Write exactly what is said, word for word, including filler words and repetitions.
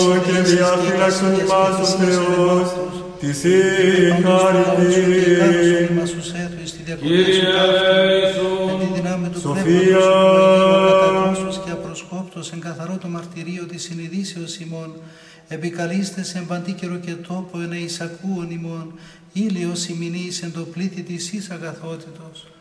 και διαφύλαξον ημάς ο Θεός, της η χάριτην. Κύριε Ιησού, Σοφία, και απροσκόπτος εν καθαρό το μαρτυρίο της συνειδήσεως ημών, επικαλείστε σε παντή καιρο και τόπο εν εισακούων ημών, ήλιος ημινής εν το πλήθη της εις αγαθότητος.